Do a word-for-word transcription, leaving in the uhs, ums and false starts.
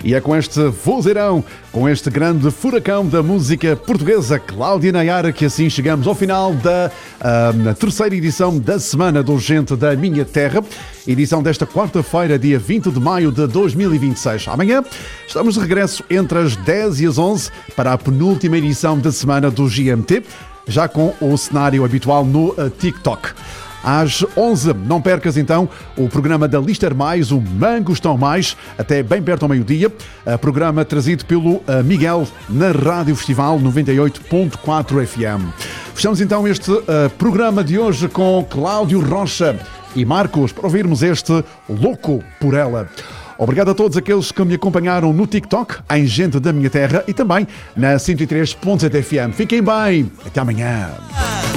E é com este vozeirão, com este grande furacão da música portuguesa, Cláudia Nayara, que assim chegamos ao final da uh, terceira edição da Semana do Gente da Minha Terra, edição desta quarta-feira, dia vinte de maio de dois mil e vinte e seis. Amanhã estamos de regresso entre as dez e as onze para a penúltima edição da Semana do G M T, já com o cenário habitual no uh, TikTok. Às onze, não percas então o programa da Lister Mais, o Mangos Estão Mais, até bem perto ao meio-dia, programa trazido pelo Miguel na Rádio Festival noventa e oito ponto quatro F M. Fechamos então este uh, programa de hoje com Cláudio Rocha e Marcos para ouvirmos este Louco por Ela. Obrigado a todos aqueles que me acompanharam no TikTok, em Gente da Minha Terra e também na cento e três ponto sete F M. Fiquem bem, até amanhã.